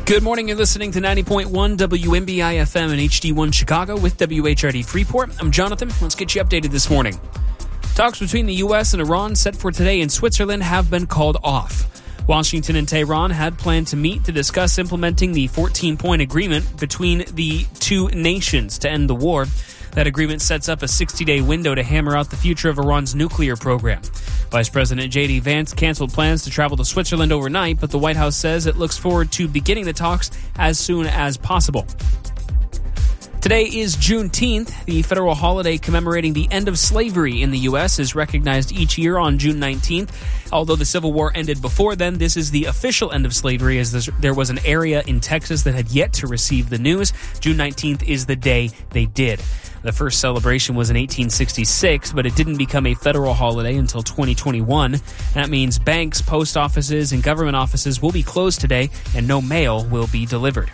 Good morning. You're listening to 90.1 WMBI FM and HD1 Chicago with WHRD Freeport. I'm Jonathan. Let's get you updated this morning. Talks between the U.S. and Iran set for today in Switzerland have been called off. Washington and Tehran had planned to meet to discuss implementing the 14-point agreement between the two nations to end the war. That agreement sets up a 60-day window to hammer out the future of Iran's nuclear program. Vice President J.D. Vance canceled plans to travel to Switzerland overnight, but the White House says it looks forward to beginning the talks as soon as possible. Today is Juneteenth. The federal holiday commemorating the end of slavery in the U.S. is recognized each year on June 19th. Although the Civil War ended before then, this is the official end of slavery, as there was an area in Texas that had yet to receive the news. June 19th is the day they did. The first celebration was in 1866, but it didn't become a federal holiday until 2021. That means banks, post offices, and government offices will be closed today, and no mail will be delivered.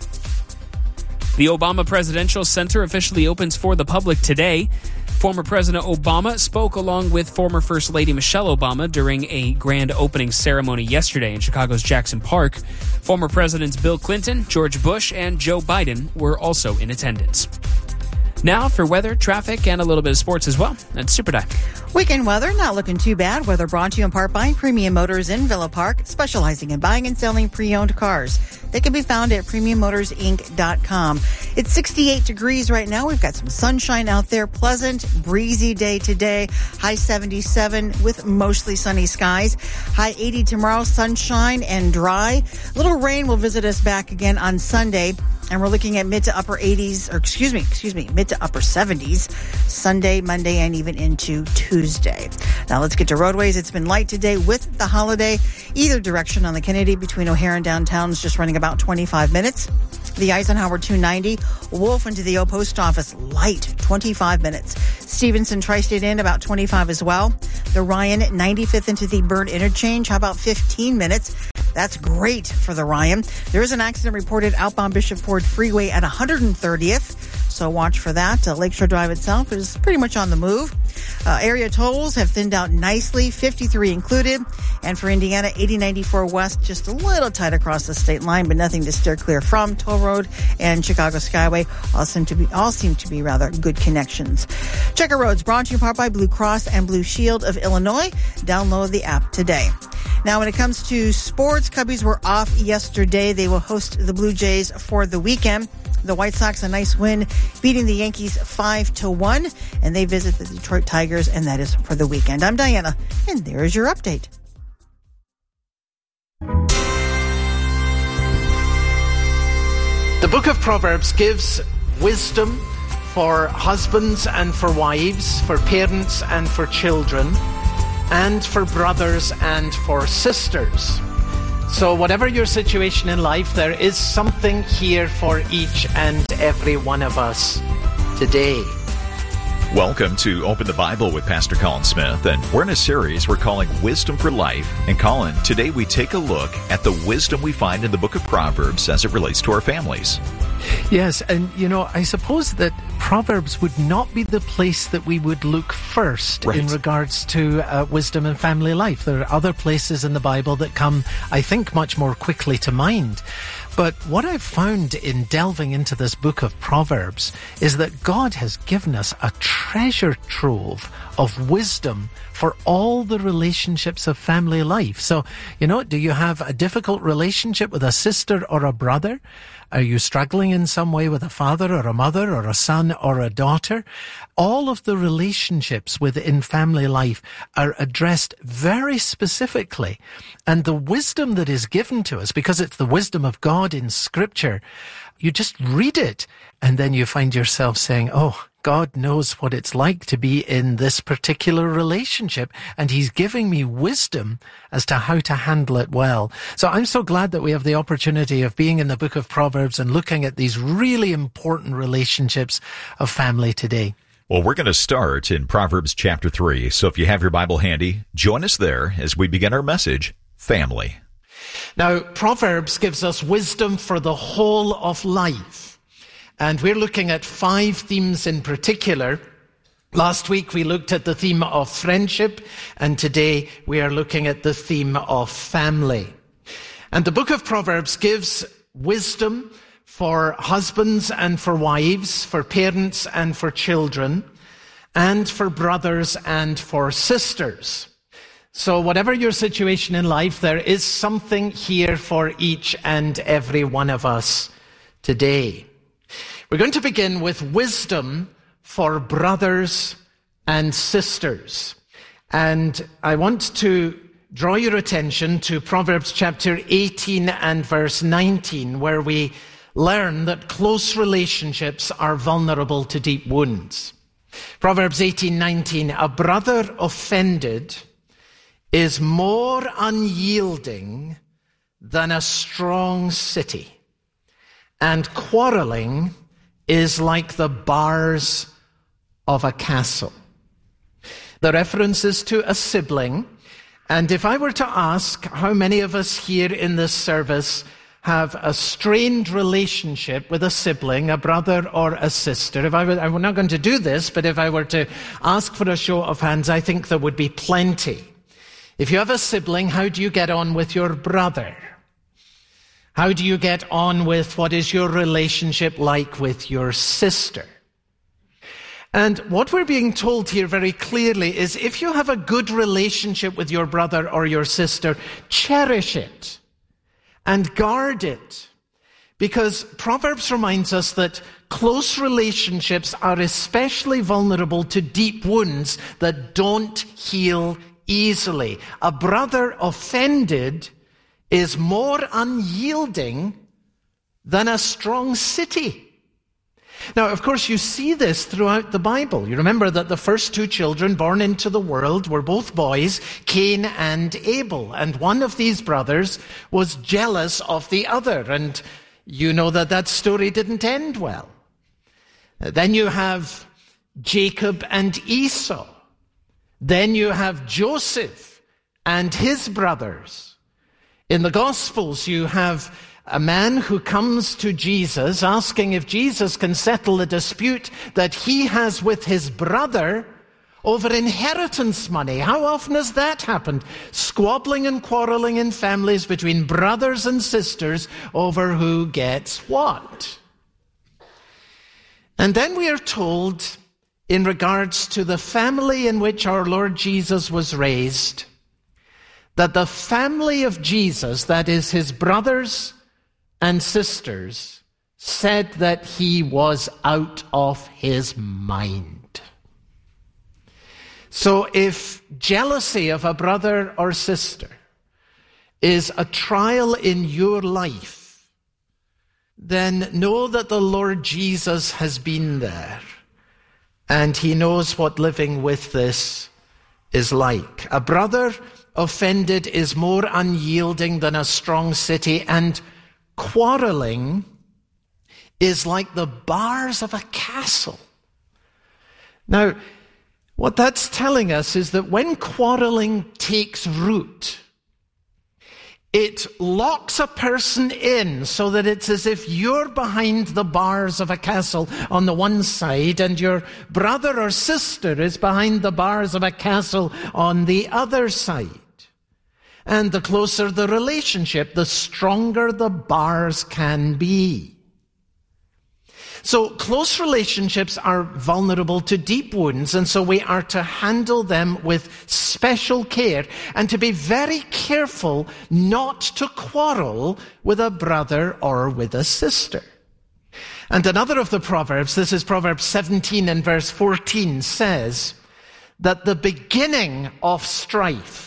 The Obama Presidential Center officially opens for the public today. Former President Obama spoke along with former First Lady Michelle Obama during a grand opening ceremony yesterday in Chicago's Jackson Park. Former Presidents Bill Clinton, George Bush, and Joe Biden were also in attendance. Now for weather, traffic, and a little bit of sports as well. That's Super Dive. Weekend weather, not looking too bad. Weather brought to you in part by Premium Motors in Villa Park, specializing in buying and selling pre-owned cars. They can be found at PremiumMotorsInc.com. It's 68 degrees right now. We've got some sunshine out there. Pleasant, breezy day today. High 77 with mostly sunny skies. High 80 tomorrow, sunshine and dry. Little rain will visit us back again on Sunday. And we're looking at mid to upper 80s, mid to upper 70s, Sunday, Monday, and even into Tuesday. Now let's get to roadways. It's been light today with the holiday. Either direction on the Kennedy between O'Hare and downtown is just running about 25 minutes. The Eisenhower 290, Wolf into the O Post Office, light, 25 minutes. Stevenson Tri-State Inn, about 25 as well. The Ryan 95th into the Byrne Interchange, how about 15 minutes? That's great for the Ryan. There is an accident reported outbound Bishop Ford Freeway at 130th, so watch for that. Lakeshore Drive itself is pretty much on the move. Area tolls have thinned out nicely, 53 included. And for Indiana, 8094 West, just a little tight across the state line, but nothing to steer clear from. Toll Road and Chicago Skyway all seem to be rather good connections. Checker Roads brought to you in part by Blue Cross and Blue Shield of Illinois. Download the app today. Now, when it comes to sports, Cubbies were off yesterday. They will host the Blue Jays for the weekend. The White Sox, a nice win, beating the Yankees 5-1, and they visit the Detroit Tigers, and that is for the weekend. I'm Diana, and there's your update. The book of Proverbs gives wisdom for husbands and for wives, for parents and for children, and for brothers and for sisters. So whatever your situation in life, there is something here for each and every one of us today. Welcome to Open the Bible with Pastor Colin Smith, and we're in a series we're calling Wisdom for Life. And Colin, today we take a look at the wisdom we find in the book of Proverbs as it relates to our families. Yes, and I suppose that Proverbs would not be the place that we would look first in regards to wisdom and family life. There are other places in the Bible that come, I think, much more quickly to mind. But what I've found in delving into this book of Proverbs is that God has given us a treasure trove of wisdom for all the relationships of family life. So, do you have a difficult relationship with a sister or a brother? Are you struggling in some way with a father or a mother or a son or a daughter? All of the relationships within family life are addressed very specifically. And the wisdom that is given to us, because it's the wisdom of God in Scripture, you just read it and then you find yourself saying, oh, God knows what it's like to be in this particular relationship, and He's giving me wisdom as to how to handle it well. So I'm so glad that we have the opportunity of being in the book of Proverbs and looking at these really important relationships of family today. Well, we're going to start in Proverbs chapter 3. So if you have your Bible handy, join us there as we begin our message, Family. Now, Proverbs gives us wisdom for the whole of life. And we're looking at 5 themes in particular. Last week we looked at the theme of friendship, and today we are looking at the theme of family. And the book of Proverbs gives wisdom for husbands and for wives, for parents and for children, and for brothers and for sisters. So whatever your situation in life, there is something here for each and every one of us today. We're going to begin with wisdom for brothers and sisters. And I want to draw your attention to Proverbs chapter 18 and verse 19, where we learn that close relationships are vulnerable to deep wounds. Proverbs 18:19, a brother offended is more unyielding than a strong city, and quarreling is like the bars of a castle. The reference is to a sibling, and if I were to ask how many of us here in this service have a strained relationship with a sibling, a brother or a sister, I'm not going to do this, but if I were to ask for a show of hands, I think there would be plenty. If you have a sibling, how do you get on with your brother? How do you get on with what is your relationship like with your sister? And what we're being told here very clearly is if you have a good relationship with your brother or your sister, cherish it and guard it. Because Proverbs reminds us that close relationships are especially vulnerable to deep wounds that don't heal easily. A brother offended is more unyielding than a strong city. Now, of course, you see this throughout the Bible. You remember that the first two children born into the world were both boys, Cain and Abel. And one of these brothers was jealous of the other. And you know that that story didn't end well. Then you have Jacob and Esau. Then you have Joseph and his brothers. In the Gospels, you have a man who comes to Jesus asking if Jesus can settle a dispute that he has with his brother over inheritance money. How often has that happened? Squabbling and quarreling in families between brothers and sisters over who gets what. And then we are told, in regards to the family in which our Lord Jesus was raised, that the family of Jesus, that is his brothers and sisters, said that he was out of his mind. So if jealousy of a brother or sister is a trial in your life, then know that the Lord Jesus has been there, and he knows what living with this is like. A brother offended is more unyielding than a strong city, and quarreling is like the bars of a castle. Now, what that's telling us is that when quarreling takes root, it locks a person in so that it's as if you're behind the bars of a castle on the one side and your brother or sister is behind the bars of a castle on the other side. And the closer the relationship, the stronger the bars can be. So close relationships are vulnerable to deep wounds, and so we are to handle them with special care and to be very careful not to quarrel with a brother or with a sister. And another of the Proverbs, this is Proverbs 17 and verse 14, says that the beginning of strife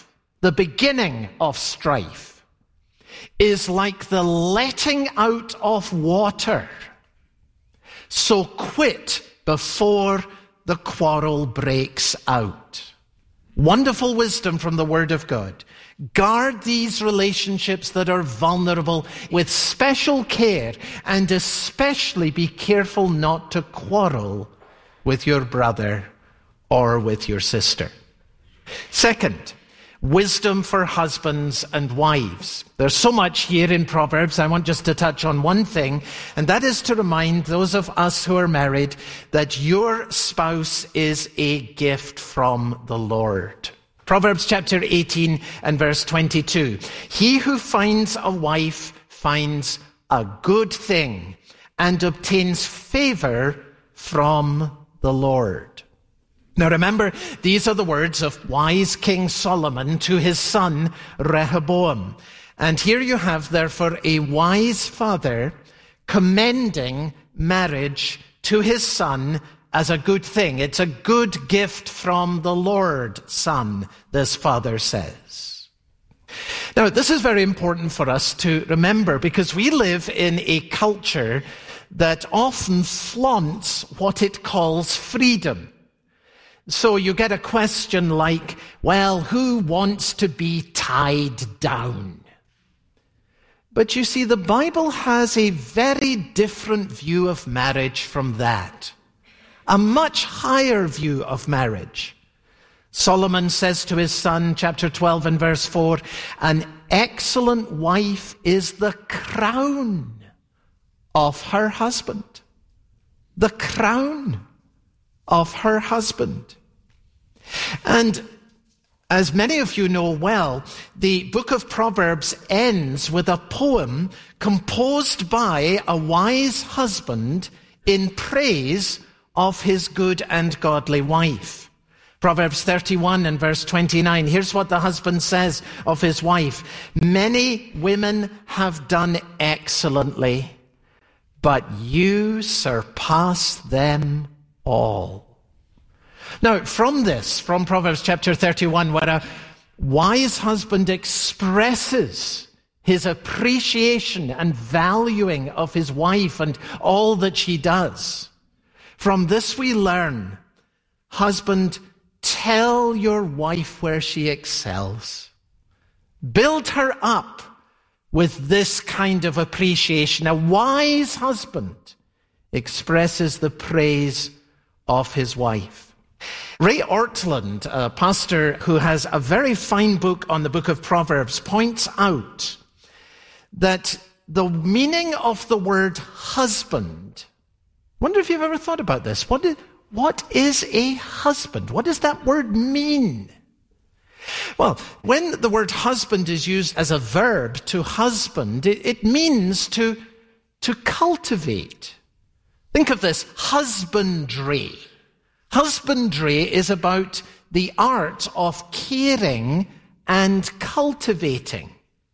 is like the letting out of water. So quit before the quarrel breaks out. Wonderful wisdom from the Word of God. Guard these relationships that are vulnerable with special care, and especially be careful not to quarrel with your brother or with your sister. Second, wisdom for husbands and wives. There's so much here in Proverbs. I want just to touch on one thing, and that is to remind those of us who are married that your spouse is a gift from the Lord. Proverbs chapter 18 and verse 22. He who finds a wife finds a good thing and obtains favor from the Lord. Now remember, these are the words of wise King Solomon to his son Rehoboam. And here you have, therefore, a wise father commending marriage to his son as a good thing. It's a good gift from the Lord, son, this father says. Now, this is very important for us to remember because we live in a culture that often flaunts what it calls freedom. So you get a question like, well, who wants to be tied down? But you see, the Bible has a very different view of marriage from that. A much higher view of marriage. Solomon says to his son, chapter 12 and verse 4, an excellent wife is the crown of her husband. The crown of her husband. And as many of you know well, the book of Proverbs ends with a poem composed by a wise husband in praise of his good and godly wife. Proverbs 31 and verse 29, here's what the husband says of his wife. Many women have done excellently, but you surpass them all. Now, from Proverbs chapter 31, where a wise husband expresses his appreciation and valuing of his wife and all that she does, from this we learn, husband, tell your wife where she excels. Build her up with this kind of appreciation. A wise husband expresses the praise of his wife. Ray Ortland, a pastor who has a very fine book on the book of Proverbs, points out that the meaning of the word husband, wonder if you've ever thought about this. What is a husband? What does that word mean? Well, when the word husband is used as a verb to husband, it means to cultivate. Think of this, husbandry. Husbandry is about the art of caring and cultivating.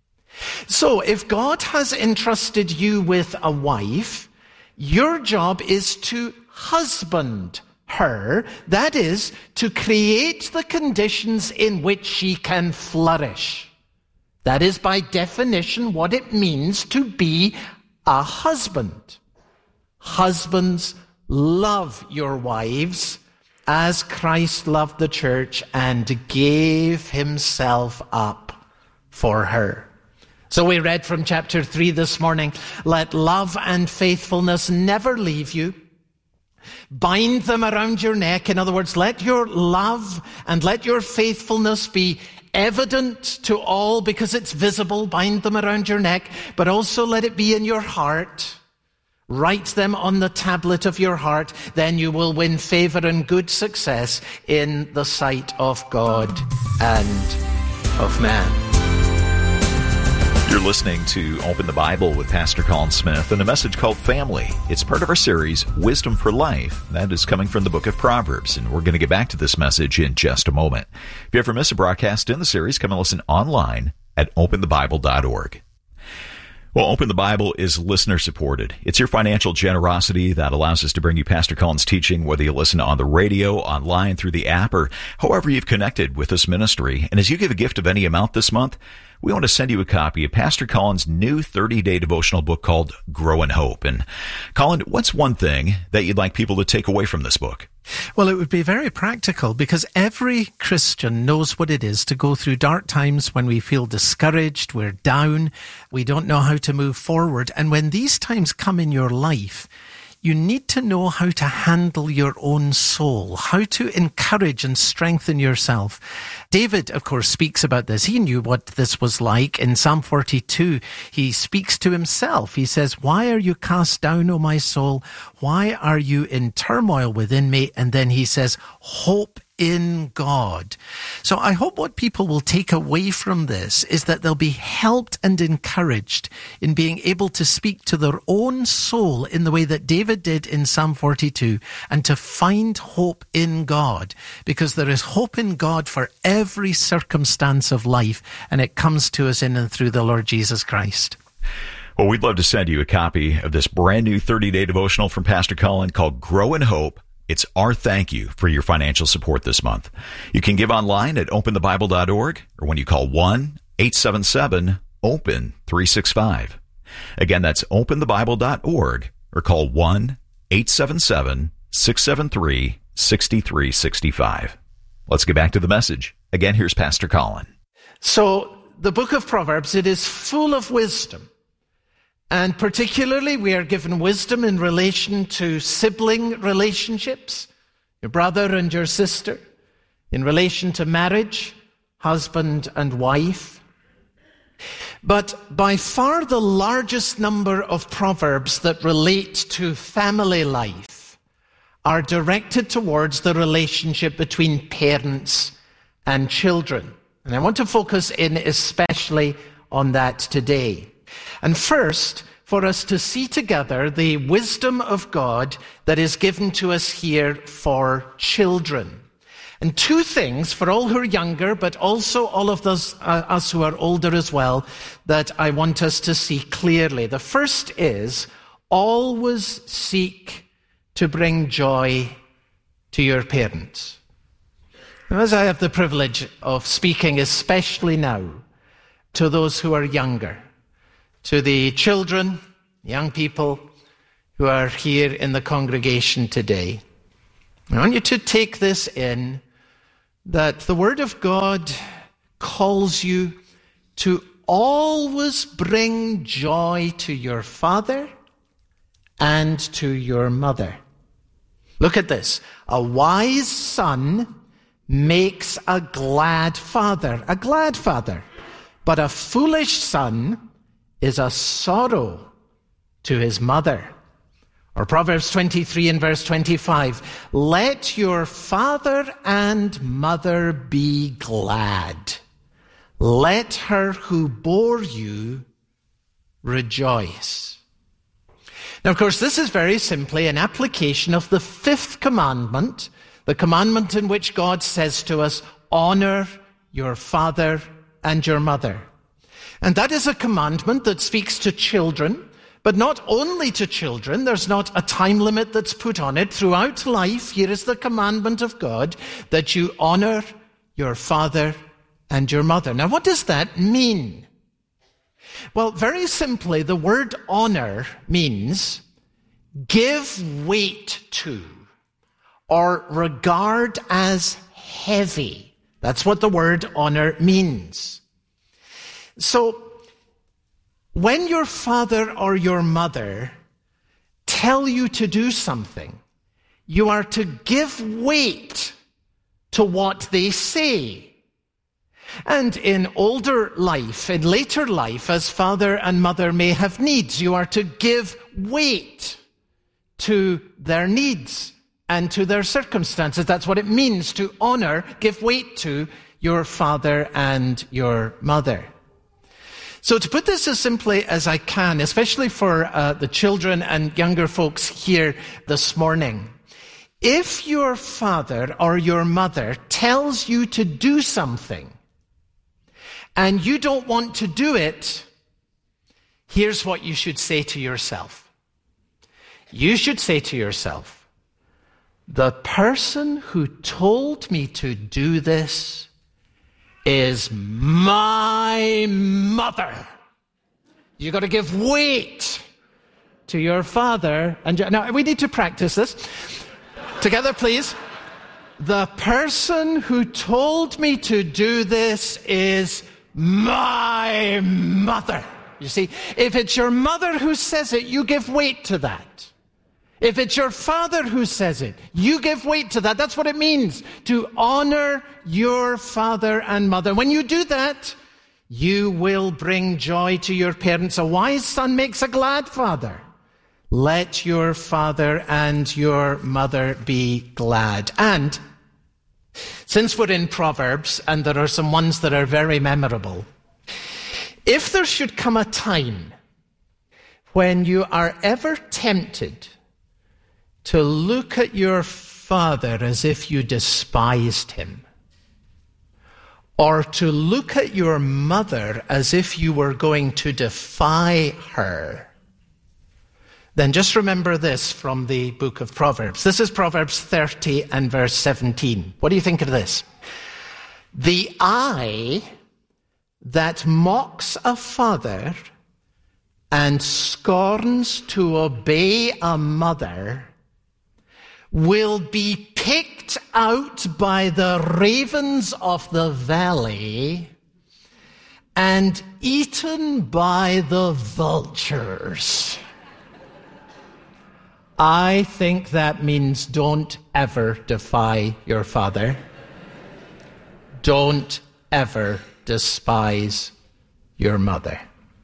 So if God has entrusted you with a wife, your job is to husband her, that is, to create the conditions in which she can flourish. That is, by definition, what it means to be a husband. Husbands, love your wives as Christ loved the church and gave himself up for her. So we read from chapter 3 this morning, let love and faithfulness never leave you. Bind them around your neck. In other words, let your love and let your faithfulness be evident to all because it's visible. Bind them around your neck, but also let it be in your heart. Write them on the tablet of your heart, then you will win favor and good success in the sight of God and of man. You're listening to Open the Bible with Pastor Colin Smith and a message called Family. It's part of our series, Wisdom for Life. That is coming from the book of Proverbs, and we're going to get back to this message in just a moment. If you ever miss a broadcast in the series, come and listen online at openthebible.org. Well, Open the Bible is listener-supported. It's your financial generosity that allows us to bring you Pastor Colin's teaching, whether you listen on the radio, online, through the app, or however you've connected with this ministry. And as you give a gift of any amount this month, we want to send you a copy of Pastor Colin's new 30-day devotional book called Grow in Hope. And Colin, what's one thing that you'd like people to take away from this book? Well, it would be very practical because every Christian knows what it is to go through dark times when we feel discouraged, we're down, we don't know how to move forward. And when these times come in your life, you need to know how to handle your own soul, how to encourage and strengthen yourself. David, of course, speaks about this. He knew what this was like. In Psalm 42, he speaks to himself. He says, "Why are you cast down, O my soul? Why are you in turmoil within me?" And then he says, "Hope in God. So I hope what people will take away from this is that they'll be helped and encouraged in being able to speak to their own soul in the way that David did in Psalm 42, and to find hope in God, because there is hope in God for every circumstance of life, and it comes to us in and through the Lord Jesus Christ. Well, we'd love to send you a copy of this brand new 30-day devotional from Pastor Colin called Grow in Hope. It's our thank you for your financial support this month. You can give online at openthebible.org, or when you call 1-877-OPEN-365. Again, that's openthebible.org, or call 1-877-673-6365. Let's get back to the message. Again, here's Pastor Colin. So, the book of Proverbs, it is full of wisdom. And particularly, we are given wisdom in relation to sibling relationships, your brother and your sister, in relation to marriage, husband and wife. But by far the largest number of proverbs that relate to family life are directed towards the relationship between parents and children. And I want to focus in especially on that today. And first, for us to see together the wisdom of God that is given to us here for children. And two things for all who are younger, but also all of us who are older as well, that I want us to see clearly. The first is, always seek to bring joy to your parents. Now, as I have the privilege of speaking, especially now, to those who are younger, to the children, young people who are here in the congregation today, I want you to take this in, that the Word of God calls you to always bring joy to your father and to your mother. Look at this. A wise son makes a glad father, but a foolish son is a sorrow to his mother. Or Proverbs 23 and verse 25, let your father and mother be glad. Let her who bore you rejoice. Now, of course, this is very simply an application of the fifth commandment, the commandment in which God says to us, honor your father and your mother. And that is a commandment that speaks to children, but not only to children. There's not a time limit that's put on it. Throughout life, here is the commandment of God that you honor your father and your mother. Now, what does that mean? Well, very simply, the word honor means give weight to or regard as heavy. That's what the word honor means. So, when your father or your mother tell you to do something, you are to give weight to what they say. And in older life, in later life, as father and mother may have needs, you are to give weight to their needs and to their circumstances. That's what it means to honor, give weight to your father and your mother. So to put this as simply as I can, especially for the children and younger folks here this morning, if your father or your mother tells you to do something and you don't want to do it, here's what you should say to yourself. You should say to yourself, the person who told me to do this is my mother. You got to give weight to your father. Now, we need to practice this. Together, please. The person who told me to do this is my mother. You see, if it's your mother who says it, you give weight to that. If it's your father who says it, you give weight to that. That's what it means to honor your father and mother. When you do that, you will bring joy to your parents. A wise son makes a glad father. Let your father and your mother be glad. And since we're in Proverbs, and there are some ones that are very memorable, if there should come a time when you are ever tempted to look at your father as if you despised him, or to look at your mother as if you were going to defy her, then just remember this from the book of Proverbs. This is Proverbs 30 and verse 17. What do you think of this? The eye that mocks a father and scorns to obey a mother will be picked out by the ravens of the valley and eaten by the vultures. I think that means don't ever defy your father. Don't ever despise your mother.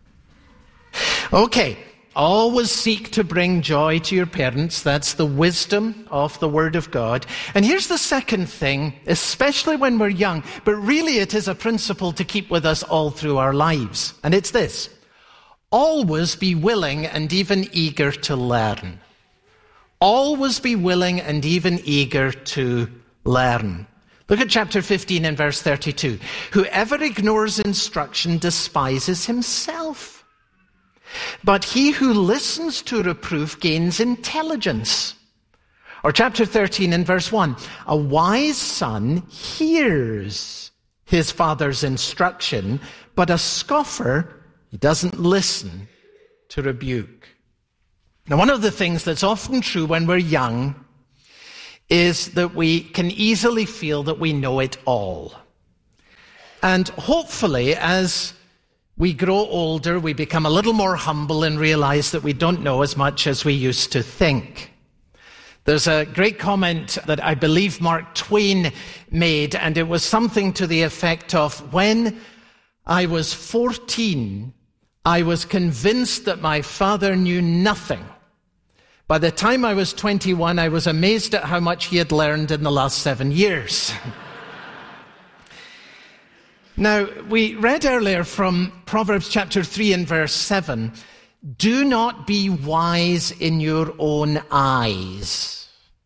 Okay. Always seek to bring joy to your parents. That's the wisdom of the Word of God. And here's the second thing, especially when we're young, but really it is a principle to keep with us all through our lives. And it's this: always be willing and even eager to learn. Always be willing and even eager to learn. Look at chapter 15 and verse 32. Whoever ignores instruction despises himself. But he who listens to reproof gains intelligence. Or chapter 13 and verse 1. A wise son hears his father's instruction, but a scoffer, he doesn't listen to rebuke. Now, one of the things that's often true when we're young is that we can easily feel that we know it all. And hopefully, as we grow older, we become a little more humble and realize that we don't know as much as we used to think. There's a great comment that I believe Mark Twain made, and it was something to the effect of, when I was 14, I was convinced that my father knew nothing. By the time I was 21, I was amazed at how much he had learned in the last 7 years. Now, we read earlier from Proverbs chapter 3 and verse 7, do not be wise in your own eyes.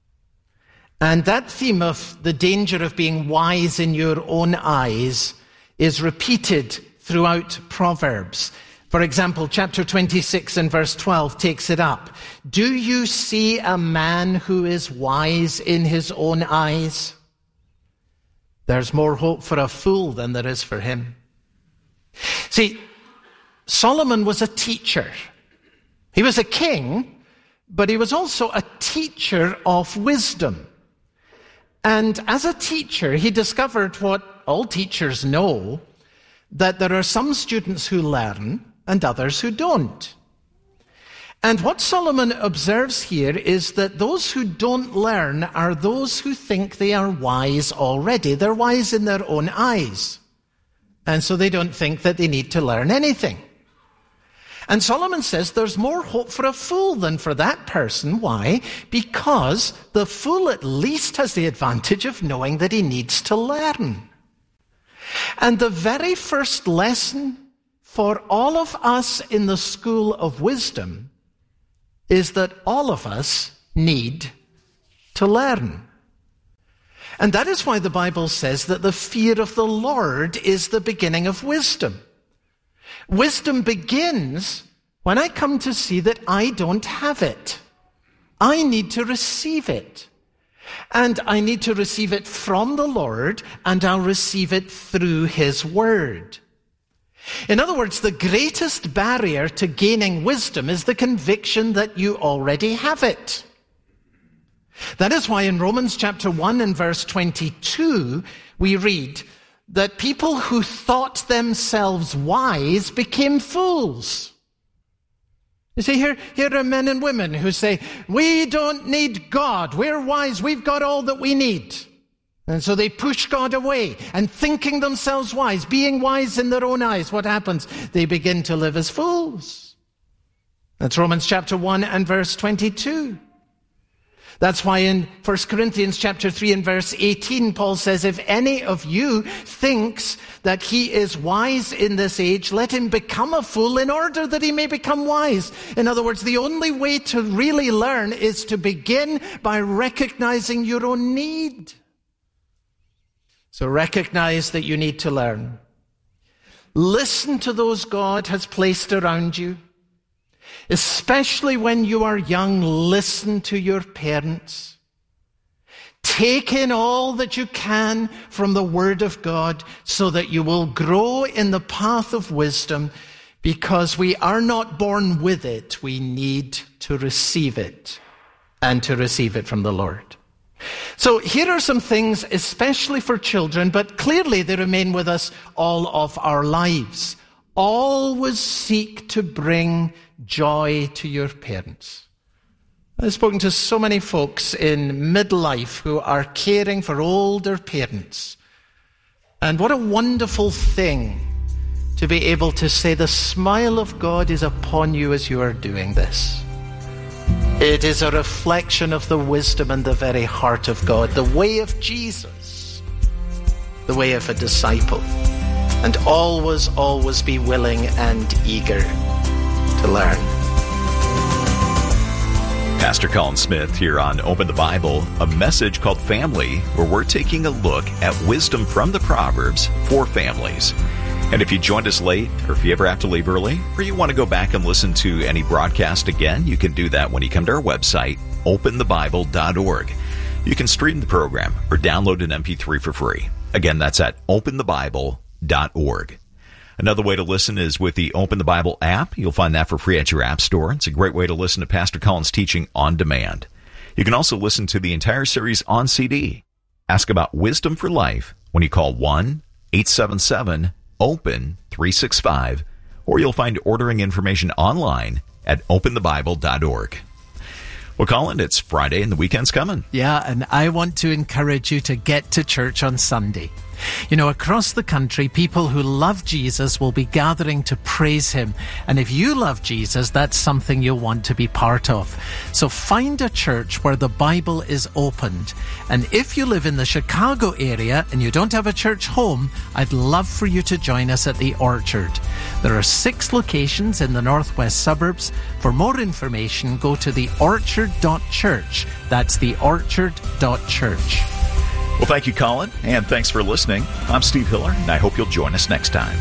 And that theme of the danger of being wise in your own eyes is repeated throughout Proverbs. For example, chapter 26 and verse 12 takes it up. Do you see a man who is wise in his own eyes? There's more hope for a fool than there is for him. See, Solomon was a teacher. He was a king, but he was also a teacher of wisdom. And as a teacher, he discovered what all teachers know, that there are some students who learn and others who don't. And what Solomon observes here is that those who don't learn are those who think they are wise already. They're wise in their own eyes. And so they don't think that they need to learn anything. And Solomon says there's more hope for a fool than for that person. Why? Because the fool at least has the advantage of knowing that he needs to learn. And the very first lesson for all of us in the school of wisdom is that all of us need to learn. And that is why the Bible says that the fear of the Lord is the beginning of wisdom. Wisdom begins when I come to see that I don't have it. I need to receive it. And I need to receive it from the Lord, and I'll receive it through His Word. In other words, the greatest barrier to gaining wisdom is the conviction that you already have it. That is why in Romans chapter 1 and verse 22, we read that people who thought themselves wise became fools. You see, here are men and women who say, we don't need God. We're wise. We've got all that we need. And so they push God away, and thinking themselves wise, being wise in their own eyes, what happens? They begin to live as fools. That's Romans chapter 1 and verse 22. That's why in 1 Corinthians chapter 3 and verse 18, Paul says, if any of you thinks that he is wise in this age, let him become a fool in order that he may become wise. In other words, the only way to really learn is to begin by recognizing your own need. So recognize that you need to learn. Listen to those God has placed around you. Especially when you are young, listen to your parents. Take in all that you can from the Word of God so that you will grow in the path of wisdom, because we are not born with it. We need to receive it, and to receive it from the Lord. So here are some things, especially for children, but clearly they remain with us all of our lives. Always seek to bring joy to your parents. I've spoken to so many folks in midlife who are caring for older parents. And what a wonderful thing to be able to say, the smile of God is upon you as you are doing this. It is a reflection of the wisdom and the very heart of God, the way of Jesus, the way of a disciple. And always be willing and eager to learn. Pastor Colin Smith here on Open the Bible, a message called Family, where we're taking a look at wisdom from the Proverbs for families. And if you joined us late, or if you ever have to leave early, or you want to go back and listen to any broadcast again, you can do that when you come to our website, openthebible.org. You can stream the program or download an MP3 for free. Again, that's at openthebible.org. Another way to listen is with the Open the Bible app. You'll find that for free at your app store. It's a great way to listen to Pastor Colin's teaching on demand. You can also listen to the entire series on CD. Ask about Wisdom for Life when you call 1-877-OPEN-365, or you'll find ordering information online at openthebible.org. Well, Colin, it's Friday and the weekend's coming. Yeah, and I want to encourage you to get to church on Sunday. You know, across the country, people who love Jesus will be gathering to praise him. And if you love Jesus, that's something you'll want to be part of. So find a church where the Bible is opened. And if you live in the Chicago area and you don't have a church home, I'd love for you to join us at the Orchard. There are 6 locations in the northwest suburbs. For more information, go to theorchard.church. That's theorchard.church. Well, thank you, Colin, and thanks for listening. I'm Steve Hiller, and I hope you'll join us next time.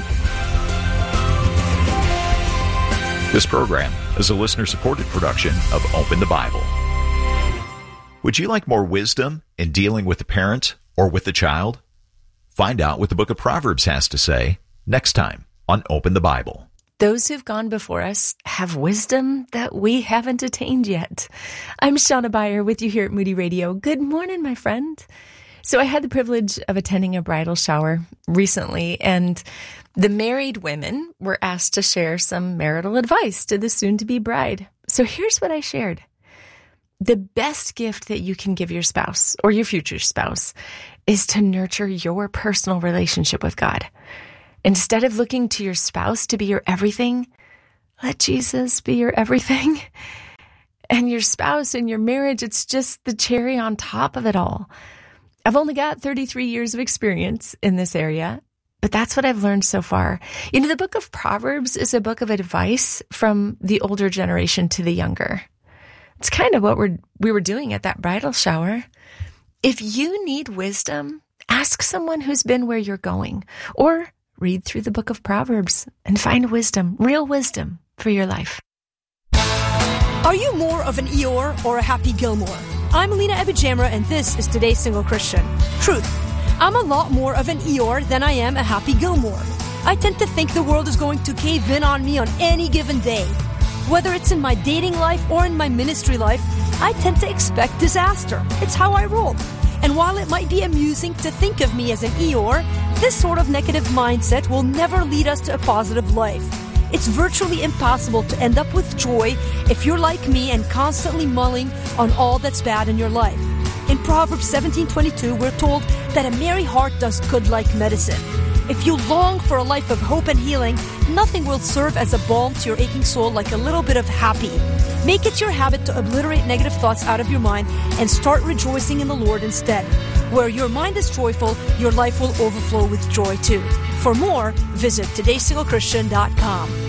This program is a listener-supported production of Open the Bible. Would you like more wisdom in dealing with the parent or with the child? Find out what the book of Proverbs has to say next time on Open the Bible. Those who've gone before us have wisdom that we haven't attained yet. I'm Shauna Beyer with you here at Moody Radio. Good morning, my friend. So I had the privilege of attending a bridal shower recently, and the married women were asked to share some marital advice to the soon-to-be bride. So here's what I shared. The best gift that you can give your spouse or your future spouse is to nurture your personal relationship with God. Instead of looking to your spouse to be your everything, let Jesus be your everything. And your spouse and your marriage, it's just the cherry on top of it all. I've only got 33 years of experience in this area, but that's what I've learned so far. You know, the book of Proverbs is a book of advice from the older generation to the younger. It's kind of what we were doing at that bridal shower. If you need wisdom, ask someone who's been where you're going, or read through the book of Proverbs and find wisdom, real wisdom for your life. Are you more of an Eeyore or a Happy Gilmore? I'm Alina Ebijamra, and this is Today's Single Christian. Truth. I'm a lot more of an Eeyore than I am a Happy Gilmore. I tend to think the world is going to cave in on me on any given day. Whether it's in my dating life or in my ministry life, I tend to expect disaster. It's how I roll. And while it might be amusing to think of me as an Eeyore, this sort of negative mindset will never lead us to a positive life. It's virtually impossible to end up with joy if you're like me and constantly mulling on all that's bad in your life. In Proverbs 17:22, we're told that a merry heart does good like medicine. If you long for a life of hope and healing, nothing will serve as a balm to your aching soul like a little bit of happy. Make it your habit to obliterate negative thoughts out of your mind and start rejoicing in the Lord instead. Where your mind is joyful, your life will overflow with joy too. For more, visit todaysinglechristian.com.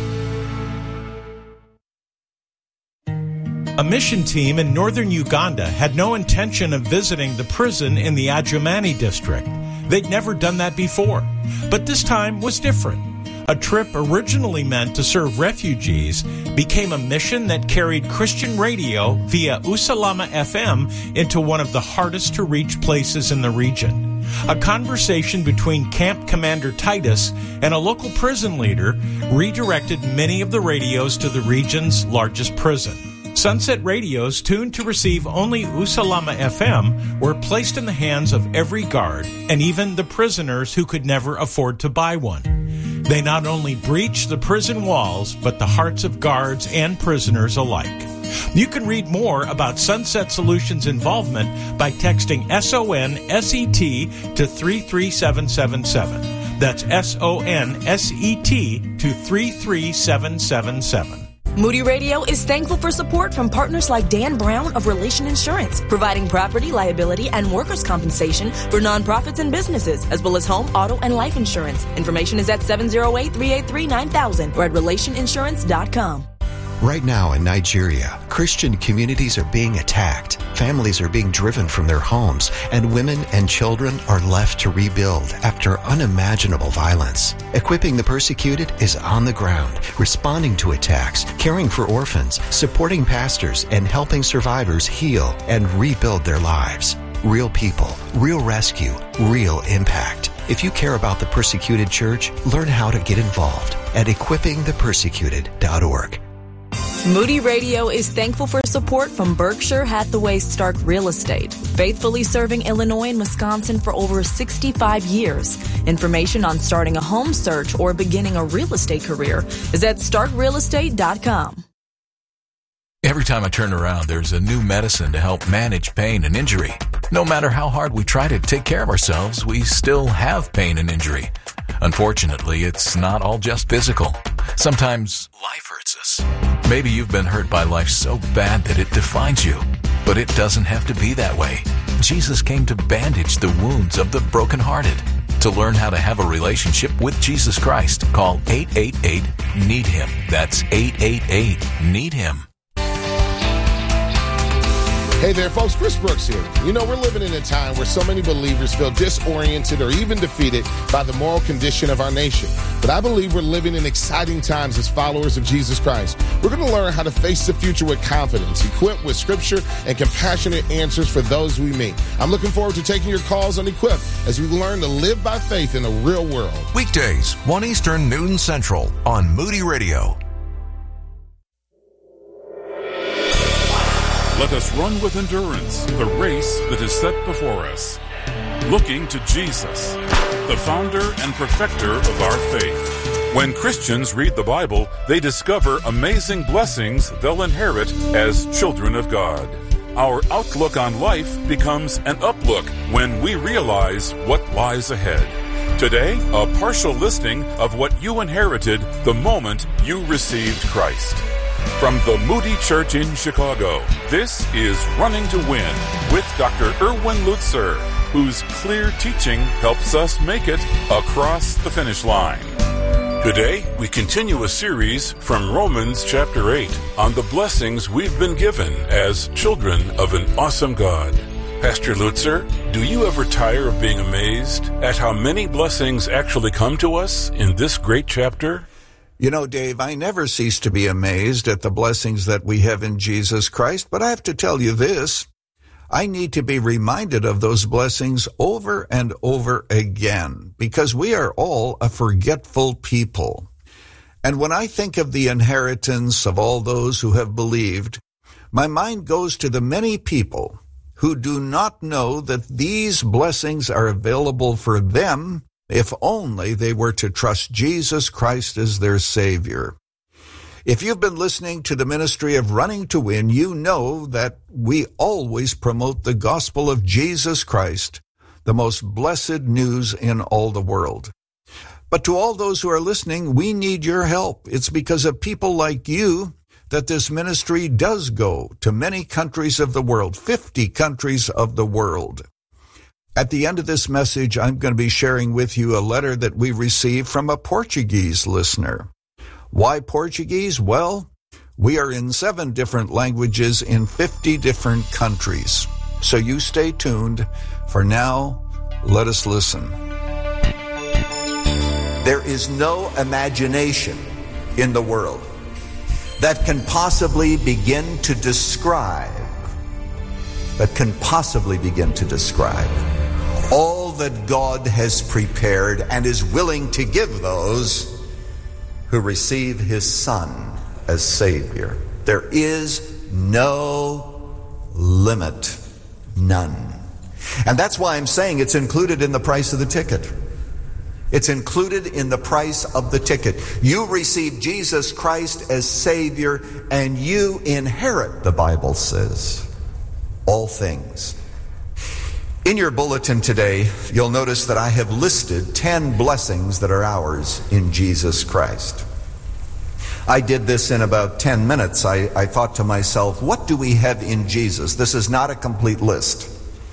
A mission team in northern Uganda had no intention of visiting the prison in the Adjumani district. They'd never done that before. But this time was different. A trip originally meant to serve refugees became a mission that carried Christian radio via Usalama FM into one of the hardest to reach places in the region. A conversation between Camp Commander Titus and a local prison leader redirected many of the radios to the region's largest prison. Sunset radios tuned to receive only Usalama FM were placed in the hands of every guard and even the prisoners who could never afford to buy one. They not only breached the prison walls, but the hearts of guards and prisoners alike. You can read more about Sunset Solutions' involvement by texting SONSET to 33777. That's SONSET to 33777. Moody Radio is thankful for support from partners like Dan Brown of Relation Insurance, providing property, liability, and workers' compensation for nonprofits and businesses, as well as home, auto, and life insurance. Information is at 708-383-9000 or at relationinsurance.com. Right now in Nigeria, Christian communities are being attacked, families are being driven from their homes, and women and children are left to rebuild after unimaginable violence. Equipping the Persecuted is on the ground, responding to attacks, caring for orphans, supporting pastors, and helping survivors heal and rebuild their lives. Real people, real rescue, real impact. If you care about the Persecuted Church, learn how to get involved at equippingthepersecuted.org. Moody Radio is thankful for support from Berkshire Hathaway Stark Real Estate, faithfully serving Illinois and Wisconsin for over 65 years. Information on starting a home search or beginning a real estate career is at starkrealestate.com. Every time I turn around, there's a new medicine to help manage pain and injury. No matter how hard we try to take care of ourselves, we still have pain and injury. Unfortunately, it's not all just physical. Sometimes life hurts us. Maybe you've been hurt by life so bad that it defines you. But it doesn't have to be that way. Jesus came to bandage the wounds of the brokenhearted. To learn how to have a relationship with Jesus Christ, call 888-NEED-HIM. That's 888-NEED-HIM. Hey there, folks. Chris Brooks here. You know, we're living in a time where so many believers feel disoriented or even defeated by the moral condition of our nation. But I believe we're living in exciting times as followers of Jesus Christ. We're going to learn how to face the future with confidence, equipped with scripture and compassionate answers for those we meet. I'm looking forward to taking your calls on Equip as we learn to live by faith in a real world. Weekdays, 1 Eastern, noon Central on Moody Radio. Let us run with endurance the race that is set before us, looking to Jesus, the founder and perfecter of our faith. When Christians read the Bible, they discover amazing blessings they'll inherit as children of God. Our outlook on life becomes an uplook when we realize what lies ahead. Today, a partial listing of what you inherited the moment you received Christ. From the Moody Church in Chicago, this is Running to Win with Dr. Erwin Lutzer, whose clear teaching helps us make it across the finish line. Today, we continue a series from Romans chapter 8 on the blessings we've been given as children of an awesome God. Pastor Lutzer, do you ever tire of being amazed at how many blessings actually come to us in this great chapter? You know, Dave, I never cease to be amazed at the blessings that we have in Jesus Christ, but I have to tell you this. I need to be reminded of those blessings over and over again, because we are all a forgetful people. And when I think of the inheritance of all those who have believed, my mind goes to the many people who do not know that these blessings are available for them if only they were to trust Jesus Christ as their Savior. If you've been listening to the ministry of Running to Win, you know that we always promote the gospel of Jesus Christ, the most blessed news in all the world. But to all those who are listening, we need your help. It's because of people like you that this ministry does go to many countries of the world, 50 countries of the world. At the end of this message, I'm going to be sharing with you a letter that we received from a Portuguese listener. Why Portuguese? Well, we are in 7 different languages in 50 different countries. So you stay tuned. For now, let us listen. There is no imagination in the world that can possibly begin to describe all that God has prepared and is willing to give those who receive his Son as Savior. There is no limit, none. And that's why I'm saying it's included in the price of the ticket. It's included in the price of the ticket. You receive Jesus Christ as Savior, and you inherit, the Bible says, all things. In your bulletin today, you'll notice that I have listed 10 blessings that are ours in Jesus Christ. I did this in about 10 minutes. I thought to myself, what do we have in Jesus? This is not a complete list.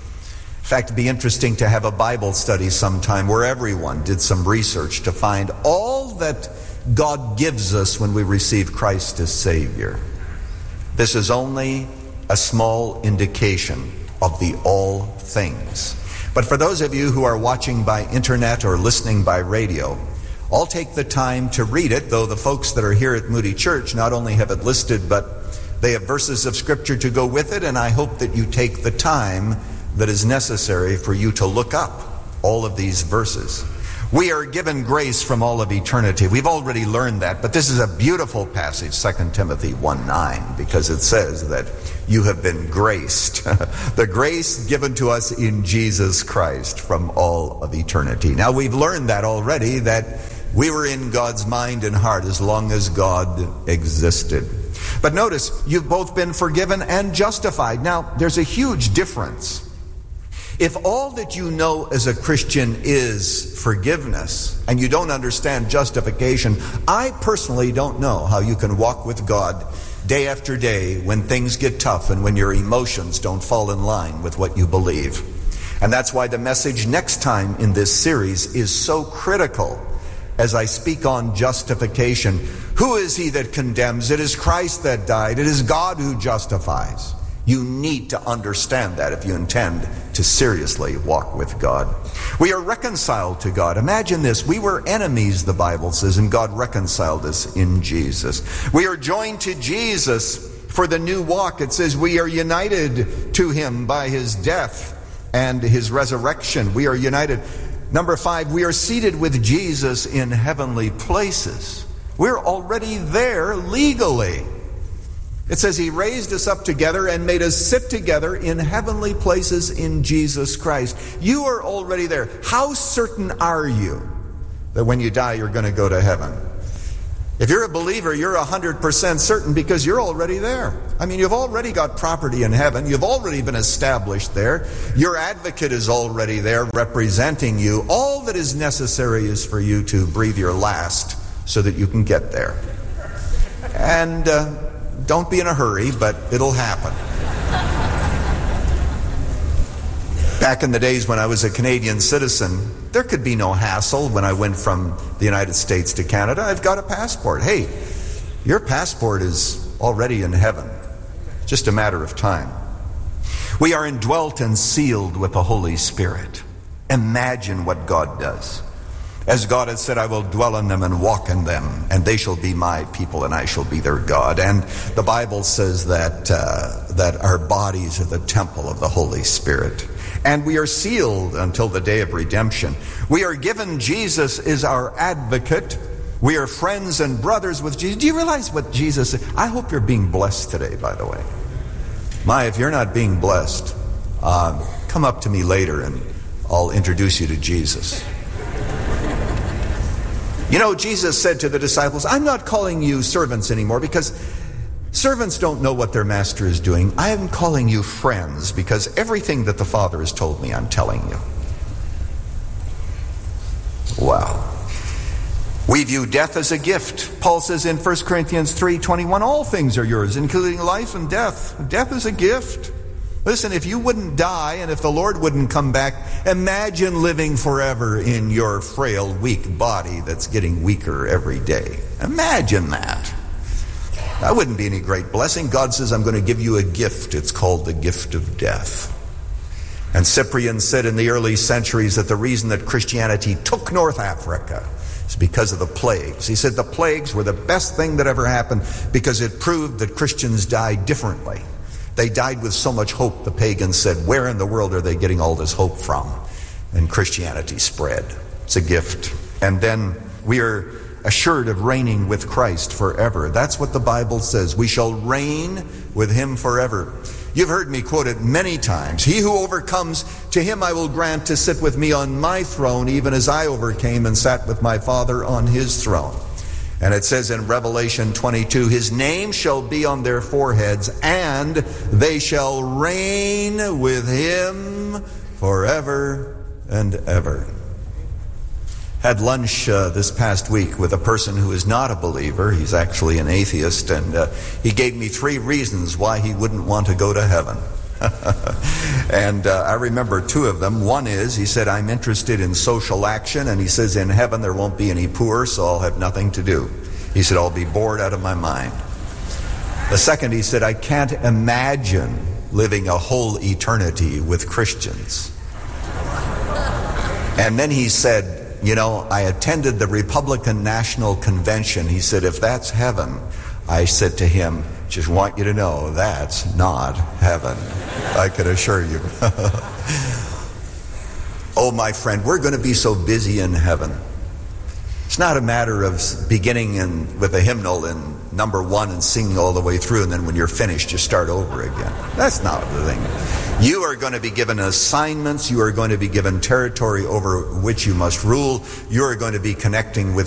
In fact, it'd be interesting to have a Bible study sometime where everyone did some research to find all that God gives us when we receive Christ as Savior. This is only a small indication of the all things. But for those of you who are watching by internet or listening by radio, I'll take the time to read it, though the folks that are here at Moody Church not only have it listed, but they have verses of Scripture to go with it, and I hope that you take the time that is necessary for you to look up all of these verses. We are given grace from all of eternity. We've already learned that, but this is a beautiful passage, 2 Timothy 1:9, because it says that you have been graced. The grace given to us in Jesus Christ from all of eternity. Now, we've learned that already, that we were in God's mind and heart as long as God existed. But notice, you've both been forgiven and justified. Now, there's a huge difference. If all that you know as a Christian is forgiveness, and you don't understand justification, I personally don't know how you can walk with God day after day when things get tough and when your emotions don't fall in line with what you believe. And that's why the message next time in this series is so critical as I speak on justification. Who is he that condemns? It is Christ that died. It is God who justifies. You need to understand that if you intend to seriously walk with God. We are reconciled to God. Imagine this. We were enemies, the Bible says, and God reconciled us in Jesus. We are joined to Jesus for the new walk. It says we are united to him by his death and his resurrection. We are united. Number 5, we are seated with Jesus in heavenly places. We're already there legally. It says he raised us up together and made us sit together in heavenly places in Jesus Christ. You are already there. How certain are you that when you die you're going to go to heaven? If you're a believer, you're 100% certain because you're already there. I mean, you've already got property in heaven. You've already been established there. Your advocate is already there representing you. All that is necessary is for you to breathe your last so that you can get there. And don't be in a hurry, but it'll happen. Back in the days when I was a Canadian citizen, there could be no hassle when I went from the United States to Canada. I've got a passport. Hey, your passport is already in heaven. Just a matter of time. We are indwelt and sealed with the Holy Spirit. Imagine what God does. As God has said, I will dwell in them and walk in them, and they shall be my people, and I shall be their God. And the Bible says that our bodies are the temple of the Holy Spirit. And we are sealed until the day of redemption. We are given Jesus is our advocate. We are friends and brothers with Jesus. Do you realize what Jesus said? I hope you're being blessed today, by the way. If you're not being blessed, come up to me later and I'll introduce you to Jesus. You know, Jesus said to the disciples, I'm not calling you servants anymore because servants don't know what their master is doing. I am calling you friends because everything that the Father has told me, I'm telling you. Wow. We view death as a gift. Paul says in 1 Corinthians 3:21, all things are yours, including life and death. Death is a gift. Listen, if you wouldn't die and if the Lord wouldn't come back, imagine living forever in your frail, weak body that's getting weaker every day. Imagine that. That wouldn't be any great blessing. God says, I'm going to give you a gift. It's called the gift of death. And Cyprian said in the early centuries that the reason that Christianity took North Africa is because of the plagues. He said the plagues were the best thing that ever happened because it proved that Christians died differently. They died with so much hope, the pagans said, where in the world are they getting all this hope from? And Christianity spread. It's a gift. And then we are assured of reigning with Christ forever. That's what the Bible says. We shall reign with him forever. You've heard me quote it many times. He who overcomes, to him I will grant to sit with me on my throne, even as I overcame and sat with my Father on his throne. And it says in Revelation 22, his name shall be on their foreheads, and they shall reign with him forever and ever. Had lunch this past week with a person who is not a believer. He's actually an atheist, and he gave me 3 reasons why he wouldn't want to go to heaven. And I remember 2 of them. One is, he said, I'm interested in social action, and he says, in heaven there won't be any poor, so I'll have nothing to do. He said, I'll be bored out of my mind. The second, he said, I can't imagine living a whole eternity with Christians. And then he said, you know, I attended the Republican National Convention. He said, if that's heaven, I said to him, just want you to know that's not heaven. I can assure you. Oh, my friend, we're going to be so busy in heaven. It's not a matter of beginning with a hymnal in number 1 and singing all the way through, and then when you're finished, you start over again. That's not the thing. You are going to be given assignments. You are going to be given territory over which you must rule. You are going to be connecting with